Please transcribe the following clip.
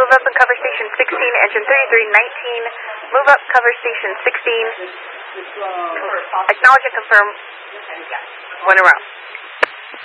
move up and cover station 16, engine 3319. Move up, cover station 16. Acknowledge and confirm when around.